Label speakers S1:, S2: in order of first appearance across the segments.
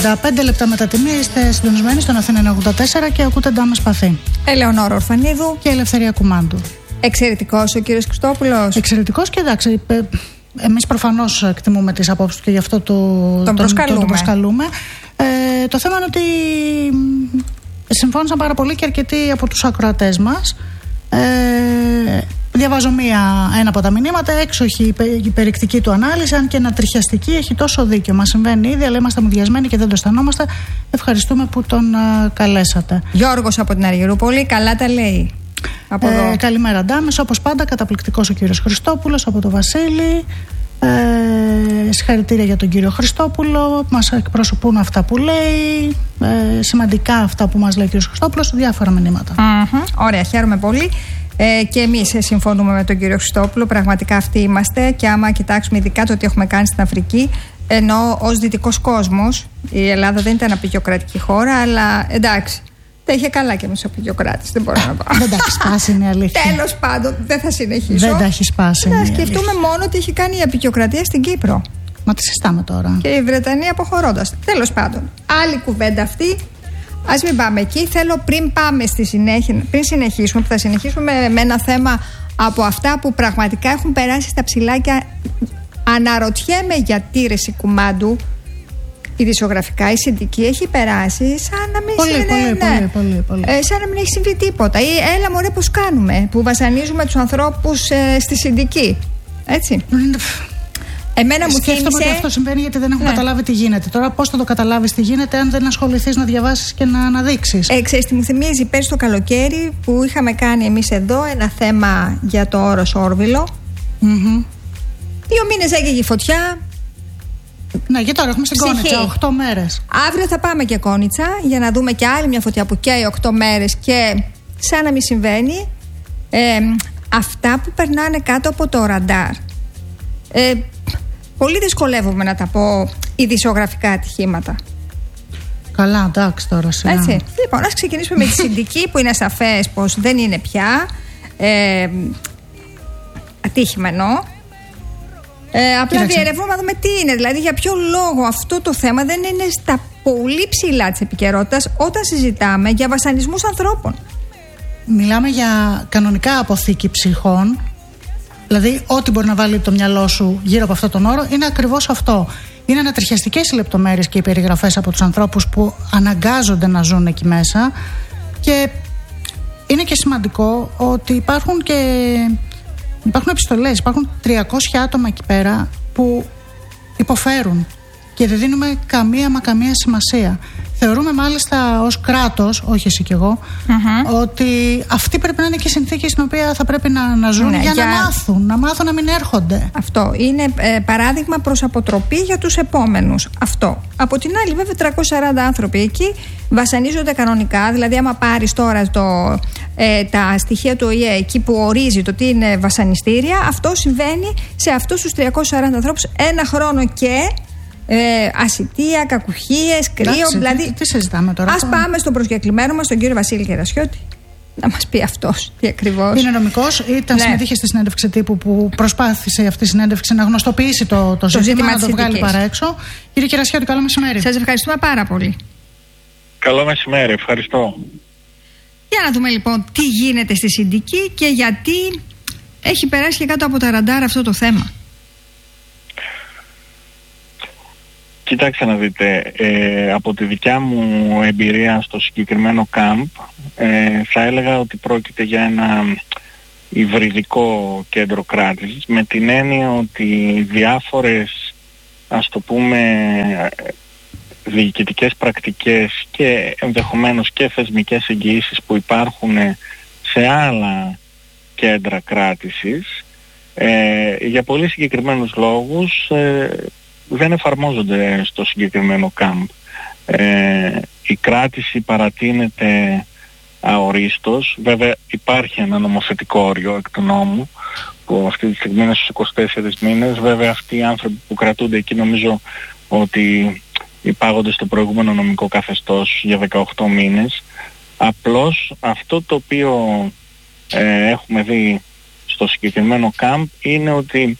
S1: 5 λεπτά μετά τη μία είστε συντονισμένοι στον Αθήνα 84 και ακούτε Ντάμες Σπαθή.
S2: Ελεονόρα Ορφανίδου
S1: και Ελευθερία Κουμάντου.
S2: Εξαιρετικός ο κύριος Χριστόπουλος.
S1: Εξαιρετικός και εντάξει, εμείς προφανώς εκτιμούμε τις απόψεις του και γι' αυτό τον προσκαλούμε. Το θέμα είναι ότι συμφώνησαν πάρα πολύ και αρκετοί από τους ακροατές μας. Διαβάζω ένα από τα μηνύματα. Έξοχη η περιεκτική του ανάλυση, αν και ανατριχιαστική, έχει τόσο δίκιο. Μας συμβαίνει ήδη, αλλά είμαστε μουδιασμένοι και δεν το αισθανόμαστε. Ευχαριστούμε που τον καλέσατε.
S2: Γιώργος από την Αργυρούπολη, καλά τα λέει.
S1: Καλημέρα, Ντάμες. Όπως πάντα, καταπληκτικός ο κύριος Χριστόπουλος από το Βασίλη. Συγχαρητήρια για τον κύριο Χριστόπουλο. Μας εκπροσωπούν αυτά που λέει. Σημαντικά αυτά που μας λέει ο κύριος Χριστόπουλος. Διάφορα μηνύματα.
S2: Ωραία, χαίρομαι πολύ. Και εμείς συμφωνούμε με τον κύριο Χριστόπουλο. Πραγματικά αυτοί είμαστε. Και άμα κοιτάξουμε ειδικά το τι έχουμε κάνει στην Αφρική, ενώ ως δυτικός κόσμος, η Ελλάδα δεν ήταν απεικιοκρατική χώρα, αλλά εντάξει, τα είχε καλά και εμείς απεικιοκράτες. Δεν μπορώ να πω.
S1: Δεν τα έχει σπάσει, είναι αλήθεια.
S2: Τέλος πάντων, δεν θα συνεχίσω.
S1: Δεν τα έχει σπάσει.
S2: Να σκεφτούμε μόνο ότι έχει κάνει η απεικιοκρατία στην Κύπρο.
S1: Μα τι συστάμε τώρα.
S2: Και η Βρετανία αποχωρώντας. Τέλος πάντων, άλλη κουβέντα αυτή. Ας μην πάμε εκεί. Θέλω πριν πάμε στη συνέχεια, πριν συνεχίσουμε, που θα συνεχίσουμε με ένα θέμα από αυτά που πραγματικά έχουν περάσει στα ψηλάκια. Αναρωτιέμαι γιατί, ρε Κουμάντου, η δισογραφικά, η συνδική έχει περάσει σαν να μην σαν να μην έχει συμβεί τίποτα. Ή έλα μωρέ πως κάνουμε, που βασανίζουμε τους ανθρώπους στη συνδική. Έτσι. Εμένα μου
S1: σκέφτομαι ότι αυτό συμβαίνει γιατί δεν έχουν καταλάβει τι γίνεται. Τώρα πώς θα το καταλάβεις τι γίνεται αν δεν ασχοληθείς να διαβάσεις και να αναδείξεις.
S2: Ξέρεις τι μου θυμίζει, πέρσι το καλοκαίρι που είχαμε κάνει εμείς εδώ ένα θέμα για το όρος Όρβιλο. 2 μήνες έγινε η φωτιά.
S1: Ναι, και τώρα έχουμε στην Κόνιτσα 8 μέρες.
S2: Αύριο θα πάμε και Κόνιτσα για να δούμε και άλλη μια φωτιά που καίει 8 μέρες και σαν να μην συμβαίνει. Αυτά που περνάνε κάτω από το ραντάρ. Πολύ δυσκολεύομαι να τα πω ειδησιογραφικά ατυχήματα.
S1: Καλά, εντάξει τώρα σειρά.
S2: Έτσι. Λοιπόν, ας ξεκινήσουμε με τη συνδική που είναι σαφές πως δεν είναι πια ατύχημα εννοώ. Απλά διερευνούμε να δούμε τι είναι. Δηλαδή για ποιο λόγο αυτό το θέμα δεν είναι στα πολύ ψηλά της επικαιρότητας όταν συζητάμε για βασανισμούς ανθρώπων.
S1: Μιλάμε για κανονικά αποθήκη ψυχών. Δηλαδή, ό,τι μπορεί να βάλει το μυαλό σου γύρω από αυτόν τον όρο είναι ακριβώς αυτό. Είναι ανατριχιαστικές οι λεπτομέρειες και οι περιγραφές από τους ανθρώπους που αναγκάζονται να ζουν εκεί μέσα. Και είναι και σημαντικό ότι υπάρχουν επιστολές, υπάρχουν 300 άτομα εκεί πέρα που υποφέρουν και δεν δίνουμε καμία σημασία. Θεωρούμε μάλιστα ως κράτος, όχι εσύ κι εγώ, ότι αυτή πρέπει να είναι και η συνθήκη στην οποία θα πρέπει να ζουν για να μάθουν να μην έρχονται.
S2: Αυτό είναι παράδειγμα προς αποτροπή για τους επόμενους. Αυτό. Από την άλλη βέβαια 340 άνθρωποι εκεί βασανίζονται κανονικά. Δηλαδή άμα πάρεις τώρα τα στοιχεία του ΟΗΕ εκεί που ορίζει το τι είναι βασανιστήρια, αυτό συμβαίνει σε αυτούς τους 340 ανθρώπους ένα χρόνο και ασιτεία, κακουχίες, κρύο. Δηλαδή,
S1: τι συζητάμε τώρα.
S2: Ας πάμε στον προσκεκλημένο μας, τον κύριο Βασίλη Κερασιώτη, να μας πει αυτός τι ακριβώς.
S1: Είναι νομικός, συμμετείχε στη συνέντευξη τύπου που προσπάθησε αυτή η συνέντευξη να γνωστοποιήσει το ζήτημα, να το βγάλει παρά έξω. Κύριε Κερασιώτη, καλό μεσημέρι.
S2: Σας ευχαριστούμε πάρα πολύ.
S3: Καλό μεσημέρι, ευχαριστώ.
S2: Για να δούμε λοιπόν τι γίνεται στη συνδική και γιατί έχει περάσει και κάτω από τα ραντάρ αυτό το θέμα.
S3: Κοιτάξτε να δείτε, από τη δικιά μου εμπειρία στο συγκεκριμένο κάμπ θα έλεγα ότι πρόκειται για ένα υβριδικό κέντρο κράτησης, με την έννοια ότι διάφορες, ας το πούμε, διοικητικές πρακτικές και ενδεχομένως και θεσμικές εγγυήσεις που υπάρχουν σε άλλα κέντρα κράτησης για πολύ συγκεκριμένους λόγους δεν εφαρμόζονται στο συγκεκριμένο κάμπ. Η κράτηση παρατείνεται αορίστως. Βέβαια υπάρχει ένα νομοθετικό όριο εκ του νόμου που αυτή τη στιγμή είναι στους 24 μήνες. Βέβαια αυτοί οι άνθρωποι που κρατούνται εκεί νομίζω ότι υπάγονται στο προηγούμενο νομικό καθεστώς για 18 μήνες. Απλώς αυτό το οποίο έχουμε δει στο συγκεκριμένο κάμπ είναι ότι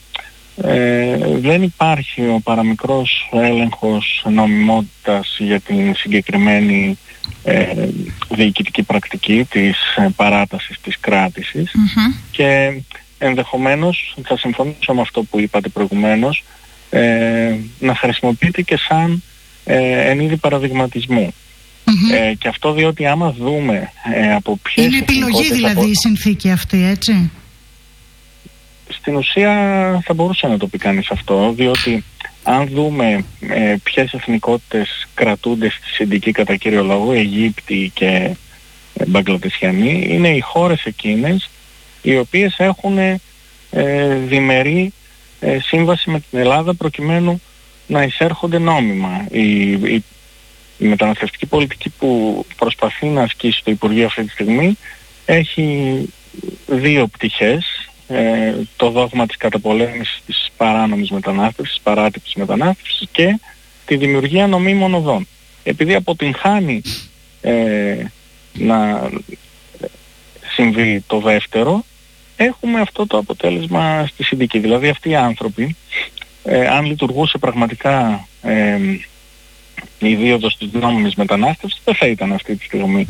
S3: δεν υπάρχει ο παραμικρός έλεγχος νομιμότητας για την συγκεκριμένη διοικητική πρακτική της παράτασης της κράτησης και ενδεχομένως, θα συμφωνήσω με αυτό που είπατε προηγουμένως, να χρησιμοποιείται και σαν εν είδη παραδειγματισμού. Και αυτό διότι άμα δούμε από ποιες...
S1: Είναι επιλογή δηλαδή η συνθήκη αυτή, έτσι?
S3: Στην ουσία θα μπορούσε να το πει κανείς αυτό, διότι αν δούμε ποιες εθνικότητες κρατούνται στη συνδική κατά κύριο λόγο, Αιγύπτιοι και Μπαγκλαντεσιανοί, είναι οι χώρες εκείνες οι οποίες έχουν διμερή σύμβαση με την Ελλάδα προκειμένου να εισέρχονται νόμιμα. Η μεταναστευτική πολιτική που προσπαθεί να ασκήσει το Υπουργείο αυτή τη στιγμή έχει δύο πτυχές. Το δόγμα της καταπολέμησης της παράνομης μετανάστευσης, παράτυπης μετανάστευσης και τη δημιουργία νομίμων οδών. Επειδή αποτυγχάνει να συμβεί το δεύτερο, έχουμε αυτό το αποτέλεσμα στη συνδική. Δηλαδή αυτοί οι άνθρωποι, αν λειτουργούσε πραγματικά η δίωδος της νόμιμης μετανάστευσης, δεν θα ήταν αυτή τη στιγμή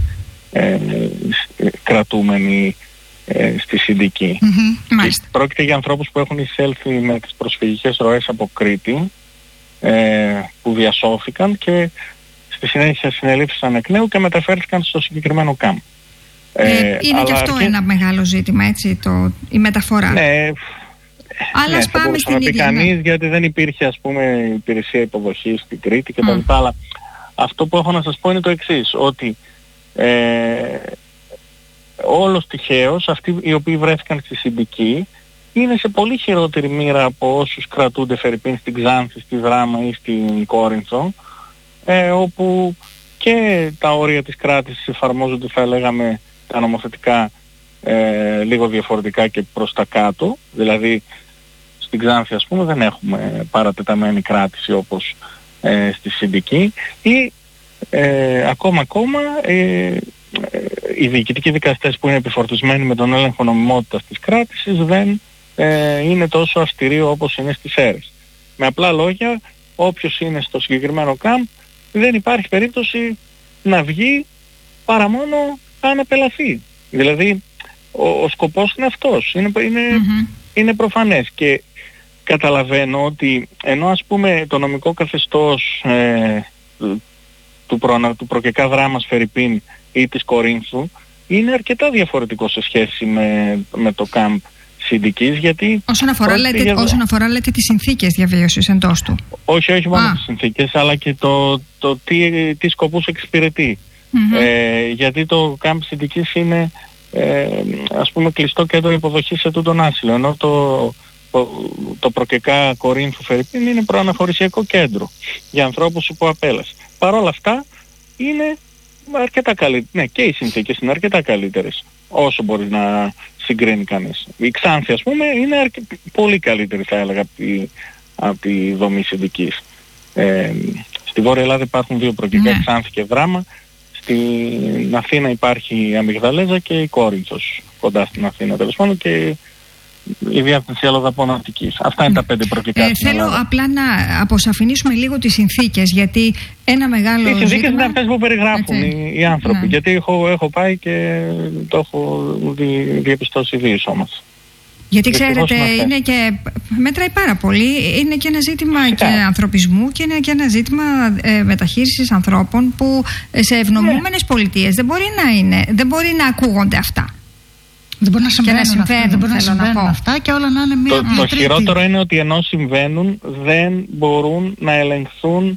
S3: κρατούμενοι στη συνδική. Πρόκειται για ανθρώπους που έχουν εισέλθει με τις προσφυγικές ροές από Κρήτη, που διασώθηκαν και στη συνέχεια συνελήφθησαν εκ νέου και μεταφέρθηκαν στο συγκεκριμένο κάμπ.
S2: Είναι και αυτό ένα μεγάλο ζήτημα, έτσι, η μεταφορά. Αλλά
S3: θα
S2: πάμε
S3: μπορούσε
S2: στην
S3: να πει
S2: ίδια.
S3: κανείς, γιατί δεν υπήρχε, ας πούμε, υπηρεσία υποδοχής στην Κρήτη κτλ. Αλλά αυτό που έχω να σας πω είναι το εξής, ότι όλος τυχαίως αυτοί οι οποίοι βρέθηκαν στη συνδική είναι σε πολύ χειρότερη μοίρα από όσους κρατούνται φερειπίν στην Ξάνθη, στη Δράμα ή στην Κόρινθο, όπου και τα όρια της κράτησης εφαρμόζονται, θα λέγαμε, τα νομοθετικά λίγο διαφορετικά και προς τα κάτω. Δηλαδή στην Ξάνθη, ας πούμε, δεν έχουμε παρατεταμένη κράτηση όπως στη συνδική, ή ακόμα οι διοικητικοί δικαστές που είναι επιφορτισμένοι με τον έλεγχο νομιμότητας της κράτησης δεν είναι τόσο αυστηροί όπως είναι στις Σέρρες. Με απλά λόγια, όποιος είναι στο συγκεκριμένο κάμπ δεν υπάρχει περίπτωση να βγει παρά μόνο αν απελαθεί. Δηλαδή ο σκοπός είναι αυτός, είναι προφανές. Και καταλαβαίνω ότι ενώ, ας πούμε, το νομικό καθεστώς του προκεκά Δράμας φερειπίν ή της Κορίνθου είναι αρκετά διαφορετικό σε σχέση με το κάμπ συνδικής, γιατί...
S2: Όσον αφορά, λέτε, τις συνθήκες διαβίωσης εντός του.
S3: Όχι μόνο τις συνθήκες, αλλά και το τι σκοπούς εξυπηρετεί. Γιατί το κάμπ συνδικής είναι, ας πούμε, κλειστό κέντρο υποδοχής σε τούτον άσυλο, ενώ το προκεκά Κορίνθου φερειπίν είναι προαναχωρησιακό κέντρο για ανθρώπους υπό απέλαση. Παρ' όλα αυτά είναι αρκετά καλύτερες. Ναι, και οι συνθήκες είναι αρκετά καλύτερες όσο μπορεί να συγκρίνει κανείς. Η Ξάνθη, ας πούμε, είναι πολύ καλύτερη, θα έλεγα, από τη δομή συνδικής. Στη Βόρεια Ελλάδα υπάρχουν δύο προκεκά, Ξάνθη και Δράμα. Στην Αθήνα υπάρχει η Αμυγδαλέζα και η Κόρινθος, κοντά στην Αθήνα τέλος πάντων, και η διεύθυνση Αλλοδαπών Αττικής. Αυτά είναι τα 5 προκεκά.
S2: Θέλω απλά να αποσαφηνίσουμε λίγο τις συνθήκες, γιατί ένα μεγάλο
S3: ζήτημα... Οι συνθήκες είναι αυτές που περιγράφουν οι άνθρωποι. Γιατί έχω πάει και το έχω διαπιστώσει δύο όμως.
S2: Γιατί ξέρετε, είναι και μέτράει πάρα πολύ. Είναι και ένα ζήτημα και ανθρωπισμού και είναι και ένα ζήτημα μεταχείρισης ανθρώπων που σε ευνομούμενες πολιτείες δεν μπορεί να ακούγονται αυτά.
S1: Δεν μπορεί να συμβαίνουν αυτά και όλα να είναι μία απλή
S3: τρίτη. Το χειρότερο είναι ότι ενώ συμβαίνουν δεν μπορούν να ελεγχθούν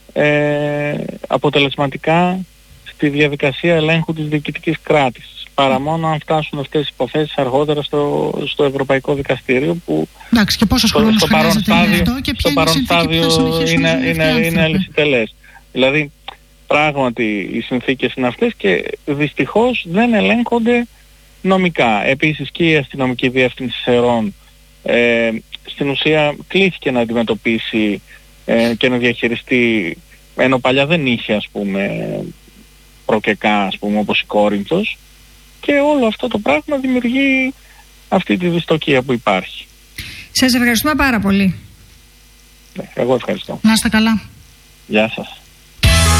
S3: αποτελεσματικά στη διαδικασία ελέγχου της διοικητικής κράτησης. Παρά μόνο αν φτάσουν αυτές οι υποθέσεις αργότερα στο Ευρωπαϊκό Δικαστήριο, που
S1: εντάξει, και πόσος χρόνος χρειάζεται γι' αυτό και ποια είναι η συνθήκη που θα συνεχίσουν
S3: είναι αλυσιτελές. Δηλαδή πράγματι οι συνθήκες είναι αυτές και δυστυχώς δεν ελέγχονται νομικά. Επίσης και η αστυνομική διεύθυνση Σερών στην ουσία κλήθηκε να αντιμετωπίσει και να διαχειριστεί, ενώ παλιά δεν είχε, ας πούμε, προκεκά, ας πούμε, όπως η Κόρινθος, και όλο αυτό το πράγμα δημιουργεί αυτή τη δυστοκία που υπάρχει.
S2: Σας ευχαριστούμε πάρα πολύ.
S3: Εγώ ευχαριστώ.
S1: Να είστε καλά.
S3: Γεια σας.